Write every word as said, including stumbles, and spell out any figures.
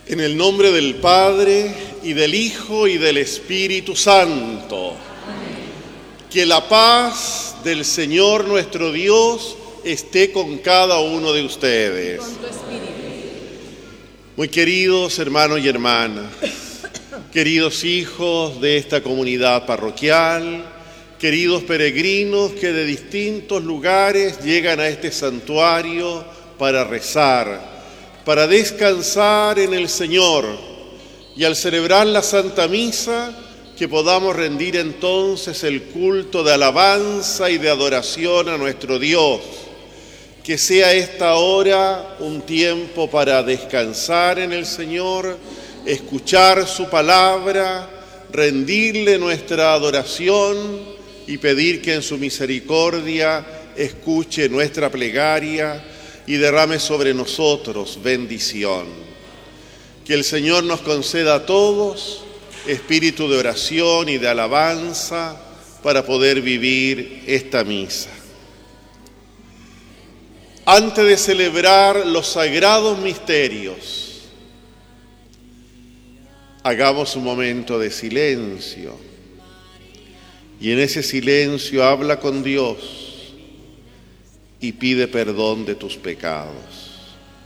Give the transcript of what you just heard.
En el nombre del Padre, y del Hijo, y del Espíritu Santo. Amén. Que la paz del Señor nuestro Dios esté con cada uno de ustedes. Con tu espíritu. Muy queridos hermanos y hermanas, queridos hijos de esta comunidad parroquial, queridos peregrinos que de distintos lugares llegan a este santuario para rezar, para descansar en el Señor, y al celebrar la Santa Misa, que podamos rendir entonces el culto de alabanza y de adoración a nuestro Dios. Que sea esta hora un tiempo para descansar en el Señor, escuchar su palabra, rendirle nuestra adoración y pedir que en su misericordia escuche nuestra plegaria y derrame sobre nosotros bendición. Que el Señor nos conceda a todos espíritu de oración y de alabanza para poder vivir esta misa. Antes de celebrar los sagrados misterios, hagamos un momento de silencio y en ese silencio habla con Dios y pide perdón de tus pecados.